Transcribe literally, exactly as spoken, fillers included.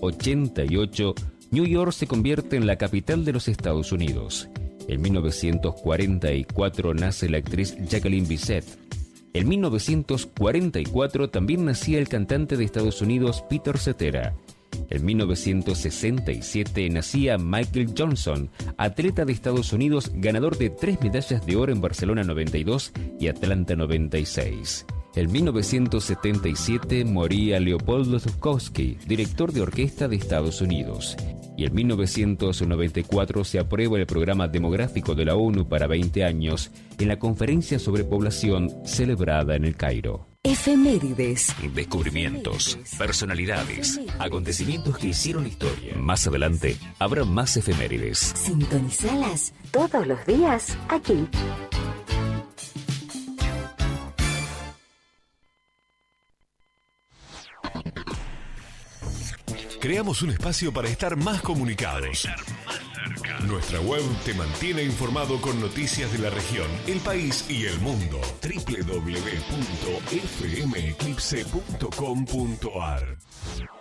ochenta y ocho, New York se convierte en la capital de los Estados Unidos. En mil novecientos cuarenta y cuatro nace la actriz Jacqueline Bisset. En mil novecientos cuarenta y cuatro también nacía el cantante de Estados Unidos Peter Cetera. En mil novecientos sesenta y siete nacía Michael Johnson, atleta de Estados Unidos, ganador de tres medallas de oro en Barcelona noventa y dos y Atlanta noventa y seis. En mil novecientos setenta y siete moría Leopoldo Zuchowski, director de orquesta de Estados Unidos. Y en mil novecientos noventa y cuatro se aprueba el programa demográfico de la ONU para veinte años en la conferencia sobre población celebrada en El Cairo. Efemérides. Descubrimientos, personalidades, acontecimientos que hicieron historia. Más adelante habrá más efemérides. Sintonizalas todos los días aquí. Creamos un espacio para estar más comunicados. Nuestra web te mantiene informado con noticias de la región, el país y el mundo. doble u doble u doble u punto f m eclipse punto com punto a r